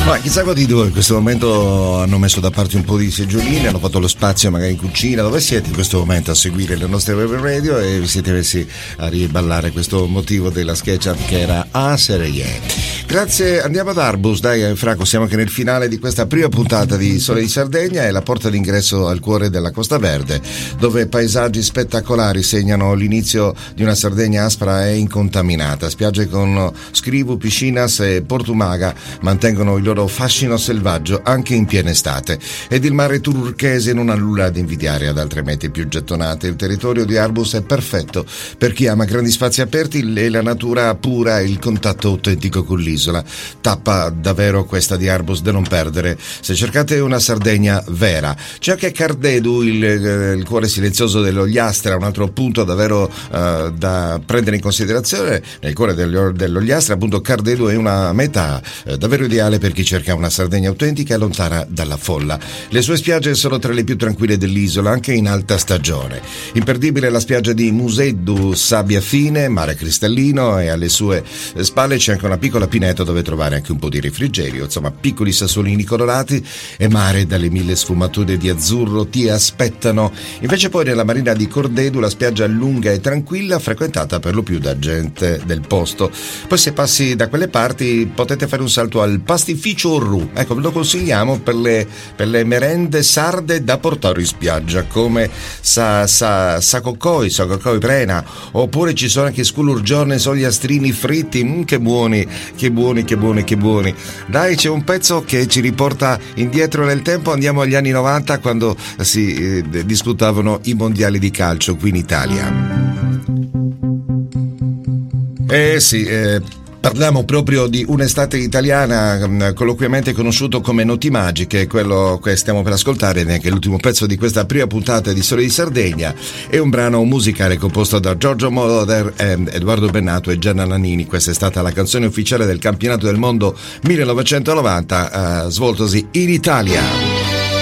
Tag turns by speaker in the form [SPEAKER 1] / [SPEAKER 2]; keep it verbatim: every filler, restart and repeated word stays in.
[SPEAKER 1] Ma chissà quanti di voi in questo momento hanno messo da parte un po' di seggiolini, hanno fatto lo spazio magari in cucina. Dove siete in questo momento a seguire le nostre web radio e vi siete messi a riballare questo motivo della SketchUp che era A Serie. Grazie, andiamo ad Arbus, dai Franco, siamo anche nel finale di questa prima puntata di Sole di Sardegna, è la porta d'ingresso al cuore della Costa Verde, dove paesaggi spettacolari segnano l'inizio di una Sardegna aspra e incontaminata. Spiagge con scrivu, piscinas e portumaga mantengono il loro fascino selvaggio anche in piena estate, ed il mare turchese non ha nulla ad invidiare ad altre mete più gettonate. Il territorio di Arbus è perfetto per chi ama grandi spazi aperti e la natura pura e il contatto autentico con l'isola. Tappa davvero questa di Arbus da non perdere se cercate una Sardegna vera. C'è anche Cardedu, il, il cuore silenzioso dell'Ogliastra, un altro punto davvero uh, da prendere in considerazione. Nel cuore dell'Ogliastra, appunto, Cardedu è una meta uh, davvero ideale per chi cerca una Sardegna autentica e lontana dalla folla. Le sue spiagge sono tra le più tranquille dell'isola, anche in alta stagione. Imperdibile la spiaggia di Museddu, sabbia fine, mare cristallino, e alle sue spalle c'è anche una piccola pineta dove trovare anche un po' di refrigerio. Insomma, piccoli sassolini colorati e mare dalle mille sfumature di azzurro ti aspettano. Invece poi nella marina di Cordedu la spiaggia lunga e tranquilla, frequentata per lo più da gente del posto. Poi se passi da quelle parti potete fare un salto al pastificio Orru. Ecco, ve lo consigliamo per le, per le merende sarde da portare in spiaggia, come sa, sa, sacocoi, sacocoi prena, oppure ci sono anche sculurgione, sogliastrini fritti, mm, che buoni, che buoni, che buoni, che buoni. Dai, c'è un pezzo che ci riporta indietro nel tempo, andiamo agli anni novanta, quando si eh, disputavano i mondiali di calcio qui in Italia. Eh sì, eh parliamo proprio di un'estate italiana, colloquiamente conosciuto come Noti Magiche, quello che stiamo per ascoltare, neanche l'ultimo pezzo di questa prima puntata di Sole di Sardegna. È un brano musicale composto da Giorgio Moroder, Edoardo Bennato e Gianna Nannini. Questa è stata la canzone ufficiale del campionato del mondo millenovecentonovanta, eh, svoltosi in Italia.